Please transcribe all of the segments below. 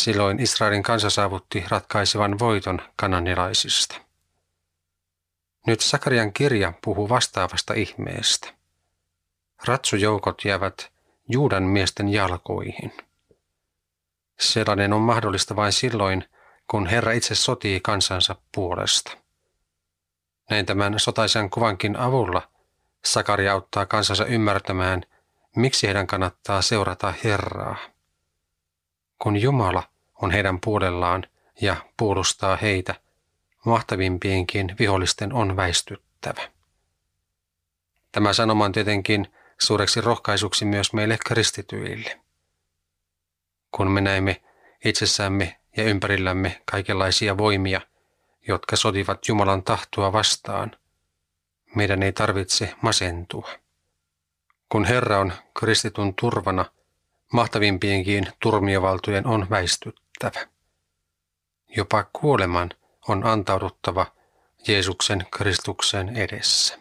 Silloin Israelin kansa saavutti ratkaisevan voiton kananilaisista. Nyt Sakarian kirja puhuu vastaavasta ihmeestä. Ratsujoukot jäävät Juudan miesten jalkoihin. Sellainen on mahdollista vain silloin, kun Herra itse sotii kansansa puolesta. Näin tämän sotaisen kuvankin avulla Sakaria auttaa kansansa ymmärtämään, miksi heidän kannattaa seurata Herraa. Kun Jumala on heidän puolellaan ja puolustaa heitä, mahtavimpienkin vihollisten on väistyttävä. Tämä sanoma on tietenkin suureksi rohkaisuksi myös meille kristityille. Kun me näemme itsessämme ja ympärillämme kaikenlaisia voimia, jotka sotivat Jumalan tahtoa vastaan, meidän ei tarvitse masentua. Kun Herra on kristitun turvana, mahtavimpienkin turmiovaltojen on väistyttävä. Jopa kuoleman on antauduttava Jeesuksen Kristuksen edessä.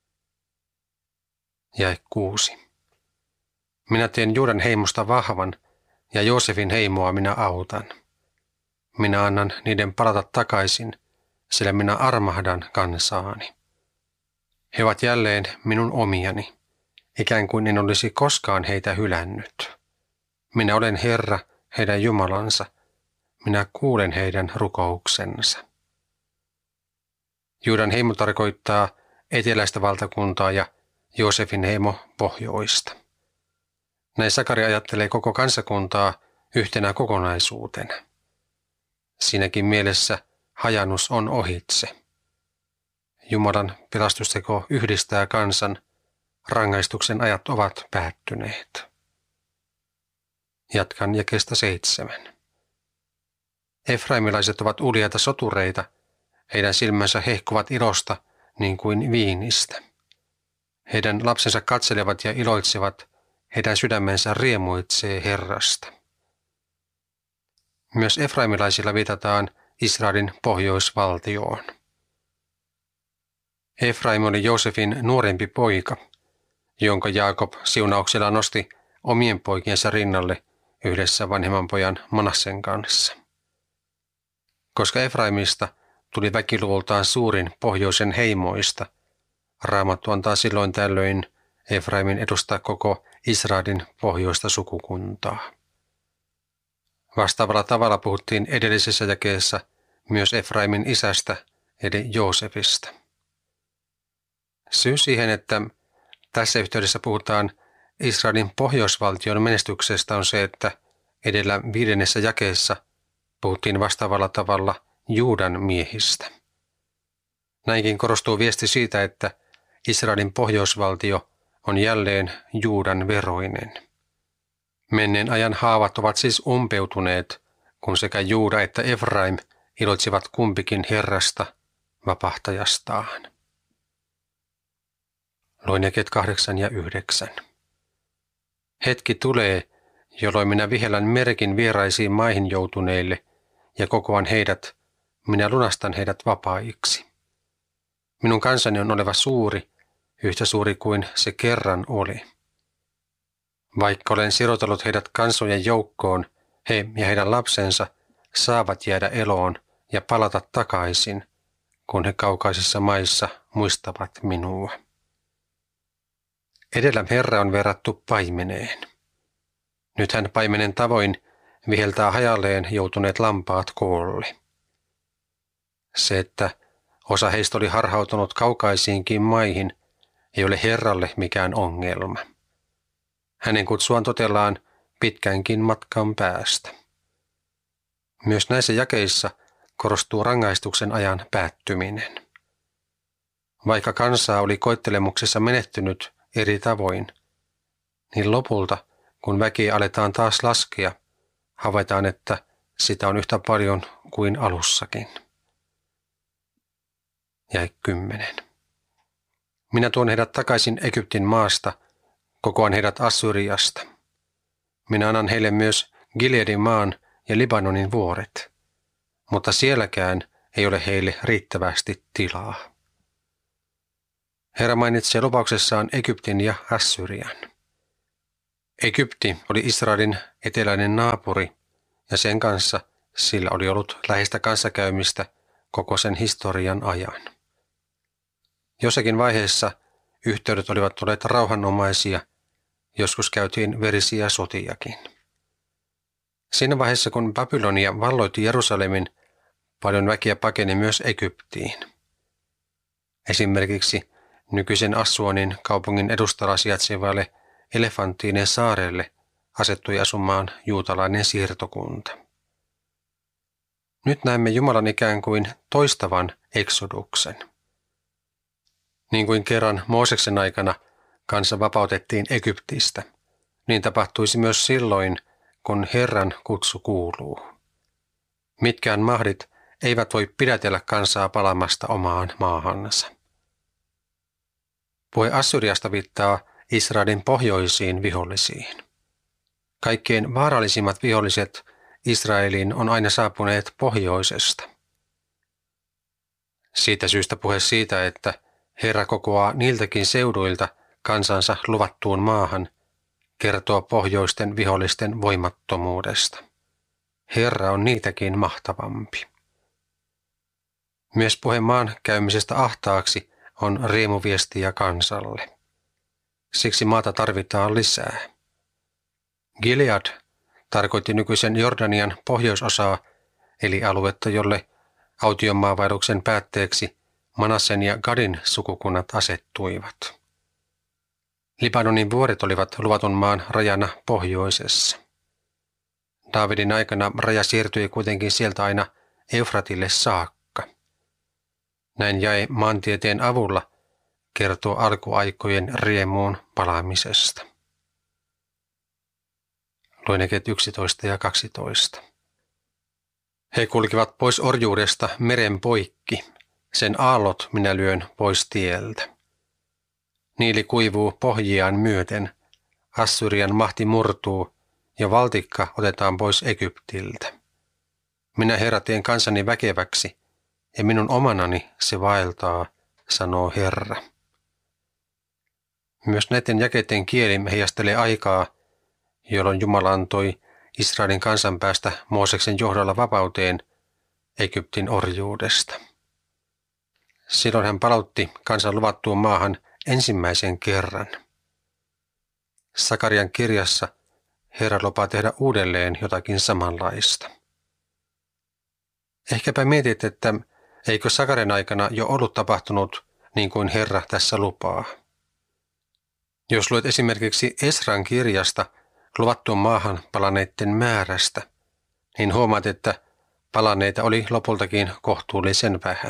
Jae 6. Minä teen Juudan heimosta vahvan, ja Joosefin heimoa minä autan. Minä annan niiden palata takaisin, sillä minä armahdan kansaani. He ovat jälleen minun omiani, ikään kuin en olisi koskaan heitä hylännyt. Minä olen Herra, heidän Jumalansa. Minä kuulen heidän rukouksensa. Juudan heimo tarkoittaa eteläistä valtakuntaa ja Joosefin heimo pohjoista. Näin Sakaria ajattelee koko kansakuntaa yhtenä kokonaisuutena. Siinäkin mielessä hajannus on ohitse. Jumalan pelastusteko yhdistää kansan, rangaistuksen ajat ovat päättyneet. Jatkan jakeesta 7. Efraimilaiset ovat uljaita sotureita, heidän silmänsä hehkuvat ilosta niin kuin viinistä. Heidän lapsensa katselevat ja iloitsevat, heidän sydämensä riemuitsee Herrasta. Myös efraimilaisilla viitataan Israelin pohjoisvaltioon. Efraim oli Joosefin nuorempi poika, jonka Jaakob siunauksella nosti omien poikiensa rinnalle yhdessä vanhemman pojan Manassen kanssa. Koska Efraimista tuli väkiluvultaan suurin pohjoisen heimoista, Raamattu antaa silloin tällöin Efraimin edustaa koko Israelin pohjoista sukukuntaa. Vastaavalla tavalla puhuttiin edellisessä jakeessa myös Efraimin isästä eli Joosefista. Syy siihen, että tässä yhteydessä puhutaan Israelin pohjoisvaltion menestyksestä on se, että edellä 5. jakeessa puhuttiin vastaavalla tavalla Juudan miehistä. Näinkin korostuu viesti siitä, että Israelin pohjoisvaltio on jälleen Juudan veroinen. Menneen ajan haavat ovat siis umpeutuneet, kun sekä Juuda että Efraim iloitsivat kumpikin Herrasta, vapahtajastaan. Luen jakeet 8 ja 9. Hetki tulee, jolloin minä vihellän merkin vieraisiin maihin joutuneille ja kokoan heidät, minä lunastan heidät vapaiksi. Minun kansani on oleva suuri, yhtä suuri kuin se kerran oli. Vaikka olen sirotellut heidät kansojen joukkoon, he ja heidän lapsensa saavat jäädä eloon ja palata takaisin, kun he kaukaisissa maissa muistavat minua. Edellä Herra on verrattu paimeneen. Nyt hän paimenen tavoin viheltää hajalleen joutuneet lampaat koolle. Se, että osa heistä oli harhautunut kaukaisiinkin maihin, ei ole Herralle mikään ongelma. Hänen kutsuaan totellaan pitkänkin matkan päästä. Myös näissä jakeissa korostuu rangaistuksen ajan päättyminen. Vaikka kansaa oli koettelemuksessa menehtynyt eri tavoin, niin lopulta, kun väkeä aletaan taas laskea, havaitaan, että sitä on yhtä paljon kuin alussakin. Jae 10. Minä tuon heidät takaisin Egyptin maasta, kokoan heidät Assyriasta. Minä annan heille myös Gileadin maan ja Libanonin vuoret, mutta sielläkään ei ole heille riittävästi tilaa. Herra mainitsee lupauksessaan Egyptin ja Assyrian. Egypti oli Israelin eteläinen naapuri, ja sen kanssa sillä oli ollut läheistä kanssakäymistä koko sen historian ajan. Jossakin vaiheessa yhteydet olivat olleet rauhanomaisia, joskus käytiin verisiä sotiakin. Siinä vaiheessa, kun Babylonia valloitti Jerusalemin, paljon väkiä pakeni myös Egyptiin. Esimerkiksi nykyisen Assuanin kaupungin edustalla sijaitsevalle Elefanttinen saarelle asettui asumaan juutalainen siirtokunta. Nyt näemme Jumalan ikään kuin toistavan eksoduksen. Niin kuin kerran Mooseksen aikana kansa vapautettiin Egyptistä, niin tapahtuisi myös silloin, kun Herran kutsu kuuluu. Mitkään mahdit eivät voi pidätellä kansaa palamasta omaan maahansa. Puhe Assyriasta viittaa Israelin pohjoisiin vihollisiin. Kaikkein vaarallisimmat viholliset Israeliin on aina saapuneet pohjoisesta. Siitä syystä puhe siitä, että Herra kokoaa niiltäkin seuduilta kansansa luvattuun maahan, kertoo pohjoisten vihollisten voimattomuudesta. Herra on niitäkin mahtavampi. Myös puhe maan käymisestä ahtaaksi on riemuviestiä kansalle. Siksi maata tarvitaan lisää. Gilead tarkoitti nykyisen Jordanian pohjoisosaa, eli aluetta, jolle autiomaavaelluksen päätteeksi Manassen ja Gadin sukukunnat asettuivat. Libanonin vuoret olivat luvatun maan rajana pohjoisessa. Daavidin aikana raja siirtyi kuitenkin sieltä aina Eufratille saakka. Näin jäi maantieteen avulla kertoo alkuaikojen riemuun palaamisesta. Luen jakeet 11 ja 12. He kulkivat pois orjuudesta meren poikki, sen aallot minä lyön pois tieltä. Niili kuivuu pohjiaan myöten, Assyrian mahti murtuu ja valtikka otetaan pois Egyptiltä. Minä Herra teen kansani väkeväksi ja minun omanani se vaeltaa, sanoo Herra. Myös näiden jakeiden kieli heijastelee aikaa, jolloin Jumala antoi Israelin kansan päästä Mooseksen johdolla vapauteen Egyptin orjuudesta. Silloin hän palautti kansan luvattuun maahan ensimmäisen kerran. Sakarian kirjassa Herra lupaa tehdä uudelleen jotakin samanlaista. Ehkäpä mietit, että eikö Sakarian aikana jo ollut tapahtunut niin kuin Herra tässä lupaa. Jos luet esimerkiksi Esran kirjasta luvattuun maahan palaneiden määrästä, niin huomaat, että palaneita oli lopultakin kohtuullisen vähän.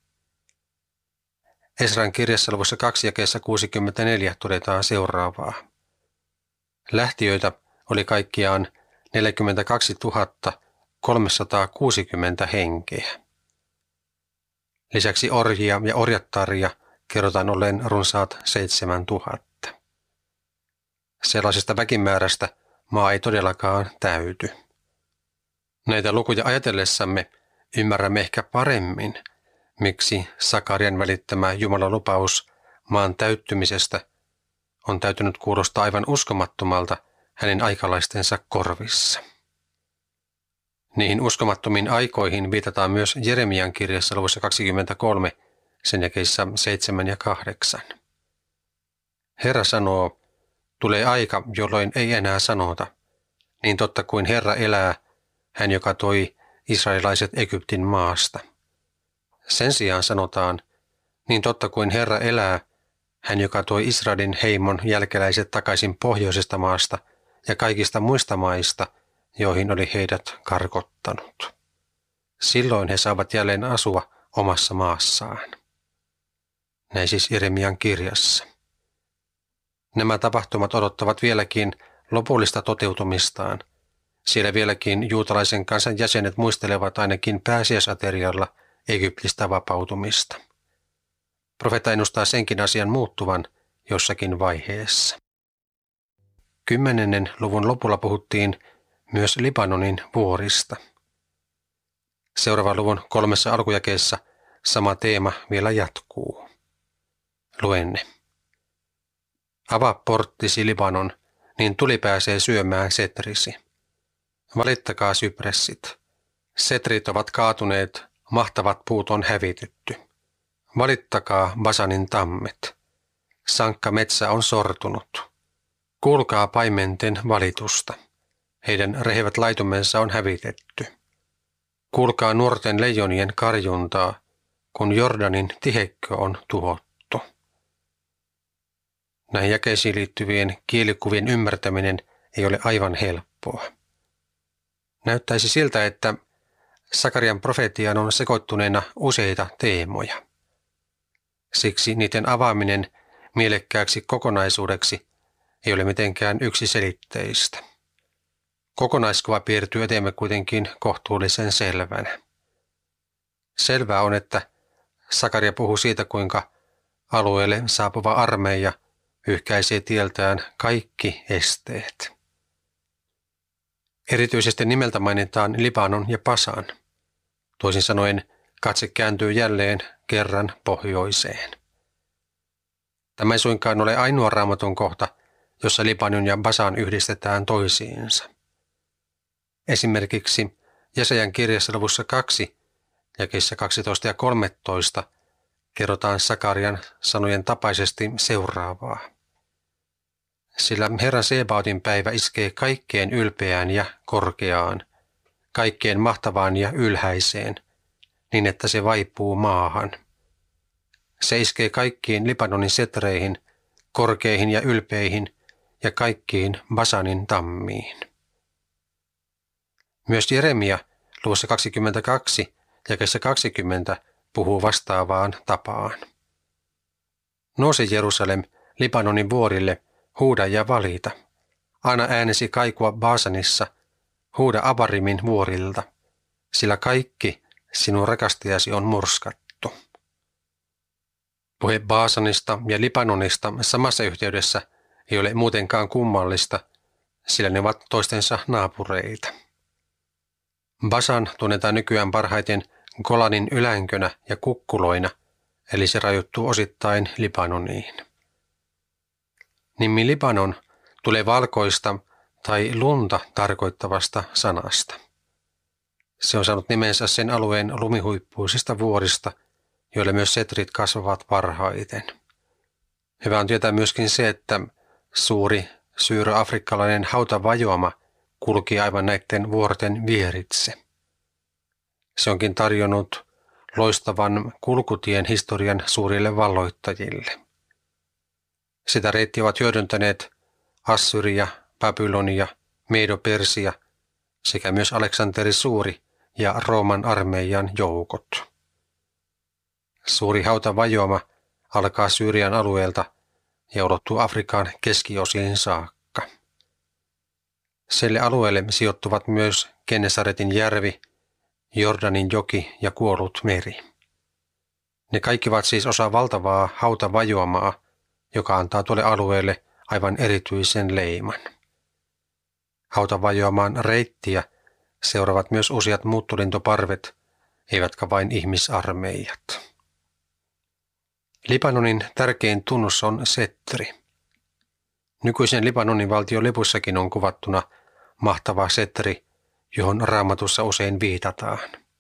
Esran kirjassa luvussa 2 jakeessa 64 todetaan seuraavaa. Lähtiöitä oli kaikkiaan 42 360 henkeä. Lisäksi orjia ja orjattaria kerrotaan olleen runsaat 7000. Sellaisesta väkimäärästä maa ei todellakaan täyty. Näitä lukuja ajatellessamme ymmärrämme ehkä paremmin, miksi Sakarian välittämä Jumalan lupaus maan täyttymisestä on täytynyt kuulostaa aivan uskomattomalta hänen aikalaistensa korvissa. Niihin uskomattomiin aikoihin viitataan myös Jeremian kirjassa luvussa 23, sen jakeissa 7 ja 8. Herra sanoo, tulee aika, jolloin ei enää sanota, niin totta kuin Herra elää, hän joka toi israelilaiset Egyptin maasta. Sen sijaan sanotaan, niin totta kuin Herra elää, hän joka toi Israelin heimon jälkeläiset takaisin pohjoisesta maasta ja kaikista muista maista, joihin oli heidät karkottanut. Silloin he saavat jälleen asua omassa maassaan. Näin siis Jeremian kirjassa. Nämä tapahtumat odottavat vieläkin lopullista toteutumistaan. Siellä vieläkin juutalaisen kansan jäsenet muistelevat ainakin pääsiäisaterialla Egyptistä vapautumista. Profeetta ennustaa senkin asian muuttuvan jossakin vaiheessa. 10. luvun lopulla puhuttiin myös Libanonin vuorista. Seuraavan luvun 3 alkujakeessa sama teema vielä jatkuu. Luenne. Avaa porttisi Libanon, niin tuli pääsee syömään setrisi. Valittakaa sypressit. Setrit ovat kaatuneet, mahtavat puut on hävitetty. Valittakaa Basanin tammet. Sankka metsä on sortunut. Kuulkaa paimenten valitusta. Heidän rehevät laitumensa on hävitetty. Kuulkaa nuorten leijonien karjuntaa, kun Jordanin tihekkö on tuhottu. Näihin jakeisiin liittyvien kielikuvien ymmärtäminen ei ole aivan helppoa. Näyttäisi siltä, että Sakarian profetiaan on sekoittuneena useita teemoja. Siksi niiden avaaminen mielekkääksi kokonaisuudeksi ei ole mitenkään yksiselitteistä. Kokonaiskuva piirtyy eteemme kuitenkin kohtuullisen selvänä. Selvää on, että Sakaria puhuu siitä, kuinka alueelle saapuva armeija yhkäisee tieltään kaikki esteet. Erityisesti nimeltä mainitaan Libanon ja Basan. Toisin sanoen katse kääntyy jälleen kerran pohjoiseen. Tämä ei suinkaan ole ainoa Raamatun kohta, jossa Libanon ja Basan yhdistetään toisiinsa. Esimerkiksi Jesajan kirjassa luvussa 2, jakeissa 12 ja 13, kerrotaan Sakarian sanojen tapaisesti seuraavaa. Sillä Herran Sebaotin päivä iskee kaikkeen ylpeään ja korkeaan, kaikkeen mahtavaan ja ylhäiseen, niin että se vaipuu maahan. Se iskee kaikkiin Libanonin setreihin, korkeihin ja ylpeihin ja kaikkiin Basanin tammiin. Myös Jeremia luvussa 22, jakeessa 20 puhuu vastaavaan tapaan. Nouse Jerusalem Libanonin vuorille, huuda ja valita. Anna äänesi kaikua Basanissa, huuda Abarimin vuorilta, sillä kaikki sinun rakastajasi on murskattu. Puhe Basanista ja Libanonista samassa yhteydessä ei ole muutenkaan kummallista, sillä ne ovat toistensa naapureita. Basan tunnetaan nykyään parhaiten Golanin ylänkönä ja kukkuloina, eli se rajoittuu osittain Libanoniin. Nimi Libanon tulee valkoista tai lunta tarkoittavasta sanasta. Se on saanut nimensä sen alueen lumihuippuisista vuorista, joille myös setrit kasvavat parhaiten. Hyvä on tietää myöskin se, että suuri syyro-afrikkalainen hautavajoama kulki aivan näiden vuorten vieritse. Se onkin tarjonnut loistavan kulkutien historian suurille valloittajille. Sitä reittiä ovat hyödyntäneet Assyria, Babylonia, Medo-Persia sekä myös Aleksanteri Suuri ja Rooman armeijan joukot. Suuri hautavajoama alkaa Syyrian alueelta ja ulottuu Afrikan keskiosiin saakka. Sille alueelle sijoittuvat myös Kennesaretin järvi, Jordanin joki ja kuollut meri. Ne kaikki ovat siis osa valtavaa hautavajoamaa, joka antaa tuolle alueelle aivan erityisen leiman. Hautavajoamaan reittiä seuraavat myös useat muuttolintuparvet, eivätkä vain ihmisarmeijat. Libanonin tärkein tunnus on settri. Nykyisen Libanonin valtion lipussakin on kuvattuna mahtava settri, johon Raamatussa usein viitataan.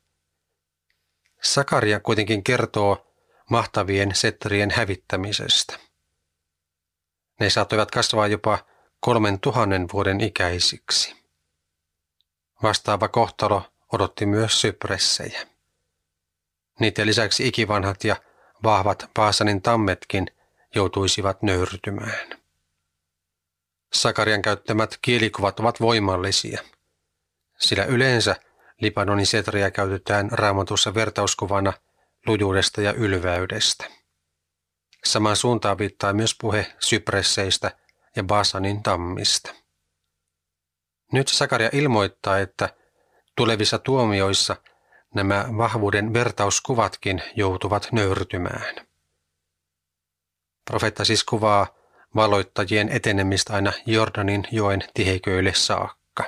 Sakaria kuitenkin kertoo mahtavien settrien hävittämisestä. Ne saattoivat kasvaa jopa 3000 vuoden ikäisiksi. Vastaava kohtalo odotti myös sypressejä. Niiden lisäksi ikivanhat ja vahvat Basanin tammetkin joutuisivat nöyrtymään. Sakarian käyttämät kielikuvat ovat voimallisia, sillä yleensä Libanonin setriä käytetään Raamatussa vertauskuvana lujuudesta ja ylväydestä. Samaan suuntaan viittaa myös puhe sypresseistä ja Basanin tammista. Nyt Sakaria ilmoittaa, että tulevissa tuomioissa nämä vahvuuden vertauskuvatkin joutuvat nöyrtymään. Profeetta siis kuvaa valloittajien etenemistä aina Jordanin joen tiheköille saakka.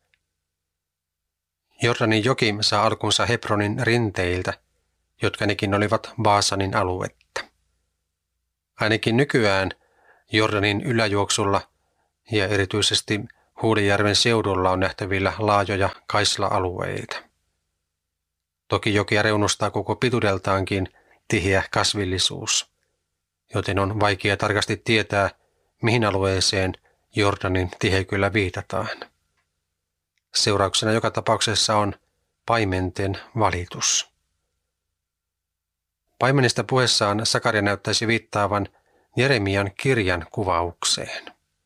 Jordanin joki saa alkunsa Hebronin rinteiltä, jotka nekin olivat Basanin aluetta. Ainakin nykyään Jordanin yläjuoksulla ja erityisesti Huudenjärven seudulla on nähtävillä laajoja kaisla-alueita. Toki jokia reunustaa koko pituudeltaankin tiheä kasvillisuus, joten on vaikea tarkasti tietää, mihin alueeseen Jordanin tihekyllä viitataan. Seurauksena joka tapauksessa on paimenten valitus. Paimenista puheessaan Sakaria näyttäisi viittaavan Jeremian kirjan kuvaukseen.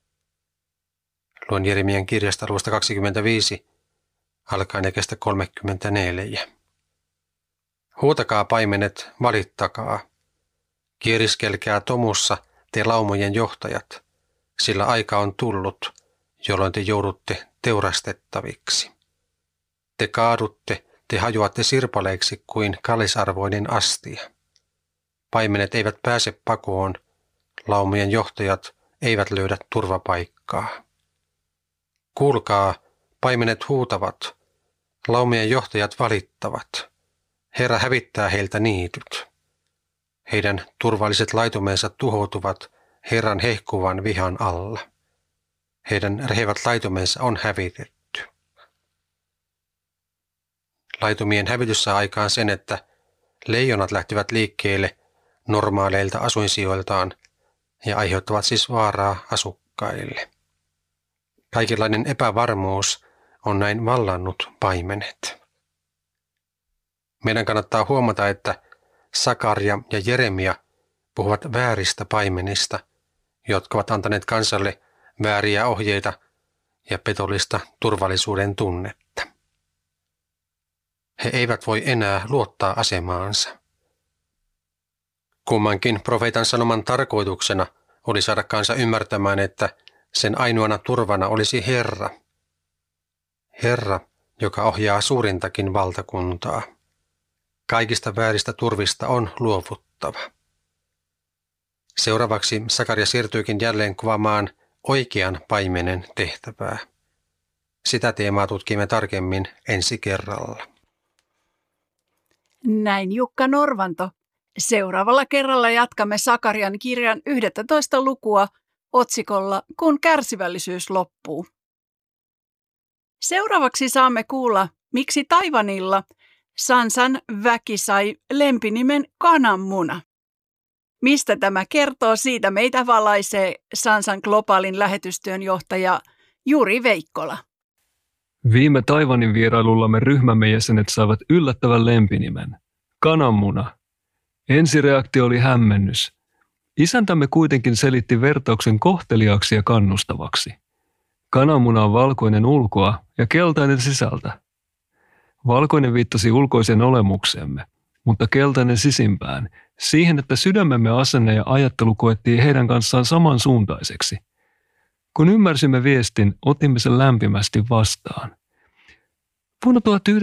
Luen Jeremian kirjasta luvusta 25, alkaen jakeesta 34. Huutakaa paimenet, valittakaa. Kieriskelkää tomussa te laumojen johtajat, sillä aika on tullut, jolloin te joudutte teurastettaviksi. Te kaadutte, te hajoatte sirpaleiksi kuin kallisarvoinen astia. Paimenet eivät pääse pakoon, laumojen johtajat eivät löydä turvapaikkaa. Kuulkaa, paimenet huutavat, laumojen johtajat valittavat. Herra hävittää heiltä niityt. Heidän turvalliset laitumensa tuhoutuvat Herran hehkuvan vihan alla. Heidän rehevät laitumensa on hävitetty. Laitumien hävitys saa aikaan sen, että leijonat lähtivät liikkeelle normaaleilta asuinsijoiltaan ja aiheuttavat siis vaaraa asukkaille. Kaikenlainen epävarmuus on näin vallannut paimenet. Meidän kannattaa huomata, että Sakaria ja Jeremia puhuvat vääristä paimenista, jotka ovat antaneet kansalle vääriä ohjeita ja petollista turvallisuuden tunnetta. He eivät voi enää luottaa asemaansa. Kummankin profeetan sanoman tarkoituksena oli saada kansa ymmärtämään, että sen ainoana turvana olisi Herra. Herra, joka ohjaa suurintakin valtakuntaa. Kaikista vääristä turvista on luovuttava. Seuraavaksi Sakaria siirtyykin jälleen kuvaamaan oikean paimenen tehtävää. Sitä teemaa tutkimme tarkemmin ensi kerralla. Näin Jukka Norvanto. Seuraavalla kerralla jatkamme Sakarian kirjan 11 lukua otsikolla Kun kärsivällisyys loppuu. Seuraavaksi saamme kuulla, miksi Taiwanilla Sansan väki sai lempinimen kananmuna. Mistä tämä kertoo, siitä meitä valaisee Sansan globaalin lähetystyön johtaja Juri Veikkola. Viime Taiwanin vierailullamme ryhmämme jäsenet saivat yllättävän lempinimen, kananmuna. Ensireaktio oli hämmennys. Isäntämme kuitenkin selitti vertauksen kohteliaaksi ja kannustavaksi. Kananmuna on valkoinen ulkoa ja keltainen sisältä. Valkoinen viittasi ulkoiseen olemukseemme, mutta keltainen sisimpään, siihen, että sydämemme asenne ja ajattelu koettiin heidän kanssaan samansuuntaiseksi. Kun ymmärsimme viestin, otimme sen lämpimästi vastaan. Vuonna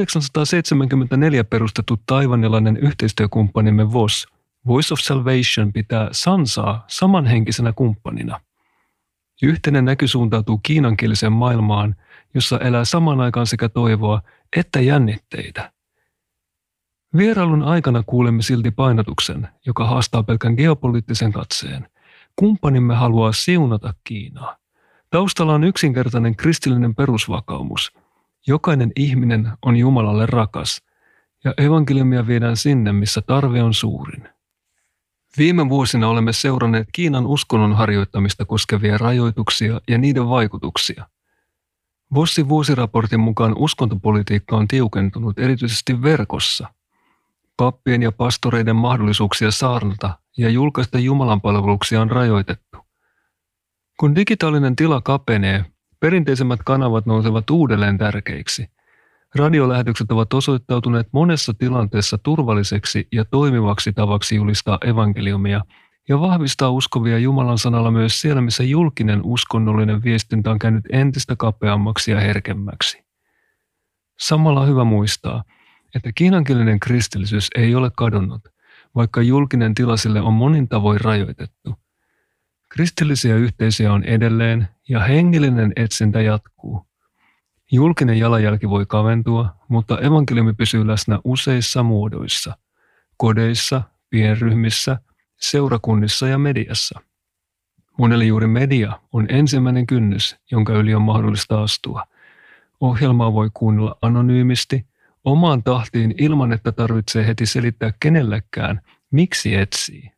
1974 perustettu taiwanilainen yhteistyökumppanimme VOS, Voice of Salvation, pitää Sansaa samanhenkisenä kumppanina. Yhteinen näky suuntautuu kiinankieliseen maailmaan, jossa elää samaan aikaan sekä toivoa että jännitteitä. Vierailun aikana kuulemme silti painotuksen, joka haastaa pelkän geopoliittisen katseen. Kumppanimme haluaa siunata Kiinaa. Taustalla on yksinkertainen kristillinen perusvakaumus. Jokainen ihminen on Jumalalle rakas, ja evankeliumia viedään sinne, missä tarve on suurin. Viime vuosina olemme seuranneet Kiinan uskonnon harjoittamista koskevia rajoituksia ja niiden vaikutuksia. VOSin vuosiraportin mukaan uskontopolitiikka on tiukentunut erityisesti verkossa. Pappien ja pastoreiden mahdollisuuksia saarnata ja julkaista jumalanpalveluksia on rajoitettu. Kun digitaalinen tila kapenee, perinteisemmät kanavat nousevat uudelleen tärkeiksi. Radiolähetykset ovat osoittautuneet monessa tilanteessa turvalliseksi ja toimivaksi tavaksi julistaa evankeliumia ja vahvistaa uskovia Jumalan sanalla myös siellä, missä julkinen uskonnollinen viestintä on käynyt entistä kapeammaksi ja herkemmäksi. Samalla on hyvä muistaa, että kiinankielinen kristillisyys ei ole kadonnut, vaikka julkinen tila sille on monin tavoin rajoitettu. Kristillisiä yhteisöjä on edelleen ja hengellinen etsintä jatkuu. Julkinen jalanjälki voi kaventua, mutta evankeliumi pysyy läsnä useissa muodoissa, kodeissa, pienryhmissä, seurakunnissa ja mediassa. Monelle juuri media on ensimmäinen kynnys, jonka yli on mahdollista astua. Ohjelmaa voi kuunnella anonyymisti, omaan tahtiin ilman, että tarvitsee heti selittää kenellekään, miksi etsii.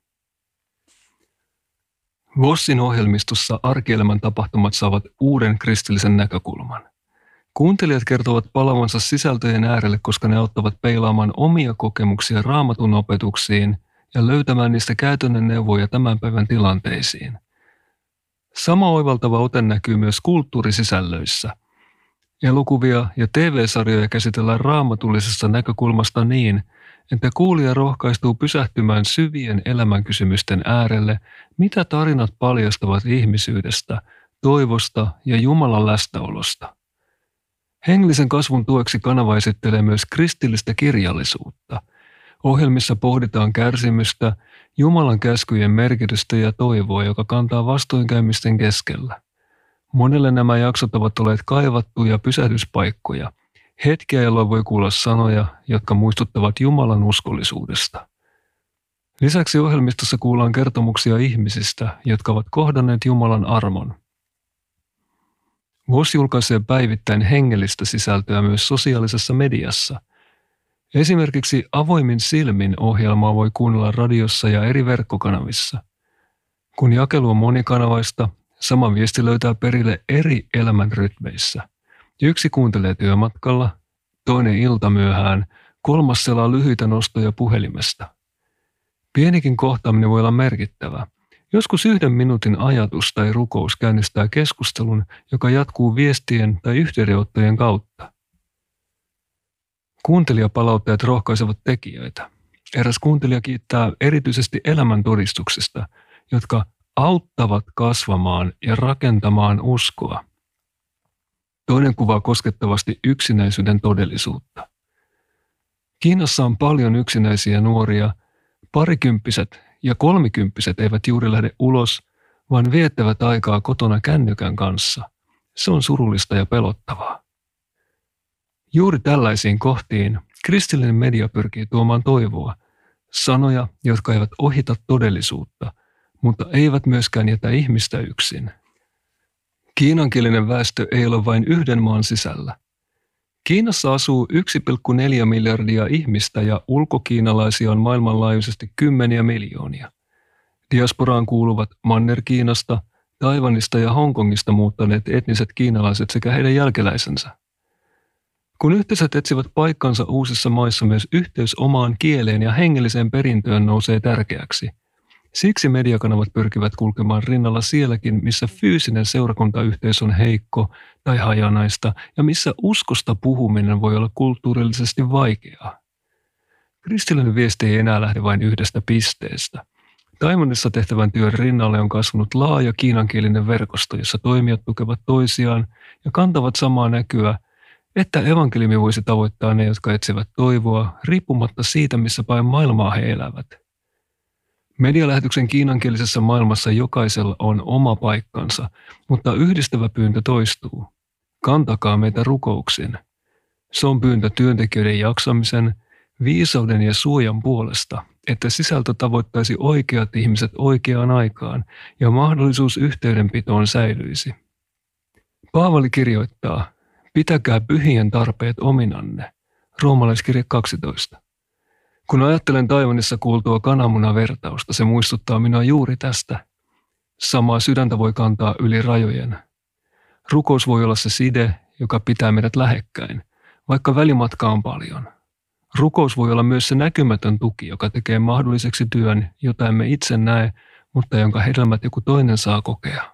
Vossin ohjelmistossa arkielämän tapahtumat saavat uuden kristillisen näkökulman. Kuuntelijat kertovat palavansa sisältöjen äärelle, koska ne auttavat peilaamaan omia kokemuksia Raamatun opetuksiin ja löytämään niistä käytännön neuvoja tämän päivän tilanteisiin. Sama oivaltava ote näkyy myös kulttuurisisällöissä. Elokuvia ja TV-sarjoja käsitellään raamatullisesta näkökulmasta niin, että kuulija rohkaistuu pysähtymään syvien elämänkysymysten äärelle, mitä tarinat paljastavat ihmisyydestä, toivosta ja Jumalan läsnäolosta. Hengellisen kasvun tueksi kanava esittelee myös kristillistä kirjallisuutta. Ohjelmissa pohditaan kärsimystä, Jumalan käskyjen merkitystä ja toivoa, joka kantaa vastoinkäymisten keskellä. Monelle nämä jaksot ovat olleet kaivattuja pysähdyspaikkoja, hetkiä, jolloin voi kuulla sanoja, jotka muistuttavat Jumalan uskollisuudesta. Lisäksi ohjelmistossa kuullaan kertomuksia ihmisistä, jotka ovat kohdanneet Jumalan armon. VOS julkaisee päivittäin hengellistä sisältöä myös sosiaalisessa mediassa. Esimerkiksi Avoimin silmin -ohjelmaa voi kuunnella radiossa ja eri verkkokanavissa. Kun jakelu on monikanavaista, sama viesti löytää perille eri elämänrytmeissä. Yksi kuuntelee työmatkalla, toinen iltamyöhään, kolmas selaa lyhyitä nostoja puhelimesta. Pienikin kohtaaminen voi olla merkittävä. Joskus 1 minuutin ajatus tai rukous käynnistää keskustelun, joka jatkuu viestien tai yhteydenottojen kautta. Kuuntelijapalautteet rohkaisevat tekijöitä. Eräs kuuntelija kiittää erityisesti elämäntodistuksista, jotka auttavat kasvamaan ja rakentamaan uskoa. Toinen kuvaa koskettavasti yksinäisyyden todellisuutta. Kiinassa on paljon yksinäisiä nuoria. Parikymppiset ja kolmikymppiset eivät juuri lähde ulos, vaan viettävät aikaa kotona kännykän kanssa. Se on surullista ja pelottavaa. Juuri tällaisiin kohtiin kristillinen media pyrkii tuomaan toivoa, sanoja, jotka eivät ohita todellisuutta, mutta eivät myöskään jätä ihmistä yksin. Kiinankielinen väestö ei ole vain yhden maan sisällä. Kiinassa asuu 1,4 miljardia ihmistä ja ulkokiinalaisia on maailmanlaajuisesti 10 miljoonia. Diasporaan kuuluvat Manner-Kiinasta, Taiwanista ja Hongkongista muuttaneet etniset kiinalaiset sekä heidän jälkeläisensä. Kun yhteisöt etsivät paikkansa uusissa maissa, myös yhteys omaan kieleen ja hengelliseen perintöön nousee tärkeäksi. Siksi mediakanavat pyrkivät kulkemaan rinnalla sielläkin, missä fyysinen seurakuntayhteys on heikko tai hajanaista ja missä uskosta puhuminen voi olla kulttuurillisesti vaikeaa. Kristillinen viesti ei enää lähde vain yhdestä pisteestä. Taiwanissa tehtävän työn rinnalle on kasvanut laaja kiinankielinen verkosto, jossa toimijat tukevat toisiaan ja kantavat samaa näkyä, että evankeliumi voisi tavoittaa ne, jotka etsivät toivoa, riippumatta siitä, missä päin maailmaa he elävät. Medialähetyksen kiinankielisessä maailmassa jokaisella on oma paikkansa, mutta yhdistävä pyyntö toistuu. Kantakaa meitä rukouksin. Se on pyyntö työntekijöiden jaksamisen, viisauden ja suojan puolesta, että sisältö tavoittaisi oikeat ihmiset oikeaan aikaan ja mahdollisuus yhteydenpitoon säilyisi. Paavali kirjoittaa, pitäkää pyhien tarpeet ominanne. Roomalaiskirje 12. Kun ajattelen Taiwanissa kuultua kananmunavertausta, se muistuttaa minua juuri tästä. Samaa sydäntä voi kantaa yli rajojen. Rukous voi olla se side, joka pitää meidät lähekkäin, vaikka välimatka on paljon. Rukous voi olla myös se näkymätön tuki, joka tekee mahdolliseksi työn, jota emme itse näe, mutta jonka hedelmät joku toinen saa kokea.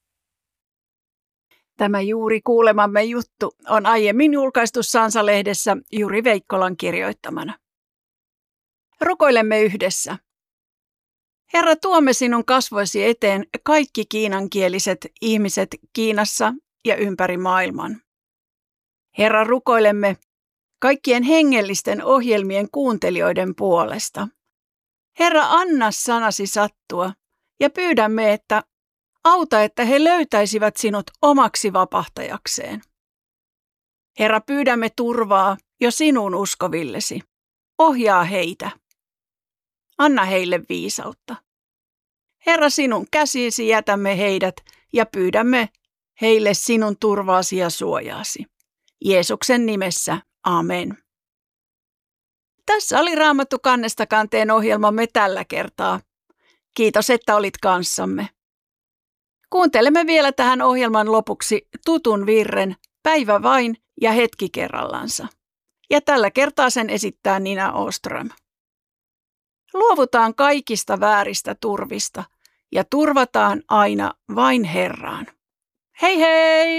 Tämä juuri kuulemamme juttu on aiemmin julkaistu Sansa-lehdessä Juri Veikkolan kirjoittamana. Rukoilemme yhdessä. Herra, tuomme sinun kasvoisi eteen kaikki kiinankieliset ihmiset Kiinassa ja ympäri maailman. Herra, rukoilemme kaikkien hengellisten ohjelmien kuuntelijoiden puolesta. Herra, anna sanasi sattua ja pyydämme, että auta, että he löytäisivät sinut omaksi vapahtajakseen. Herra, pyydämme turvaa jo sinun uskovillesi. Ohjaa heitä. Anna heille viisautta. Herra, sinun käsiisi jätämme heidät ja pyydämme heille sinun turvaasi ja suojaasi. Jeesuksen nimessä, amen. Tässä oli Raamattu kannesta kanteen ohjelmamme tällä kertaa. Kiitos, että olit kanssamme. Kuuntelemme vielä tähän ohjelman lopuksi tutun virren, päivä vain ja hetki kerrallansa. Ja tällä kertaa sen esittää Nina Åström. Luovutaan kaikista vääristä turvista ja turvataan aina vain Herraan. Hei hei!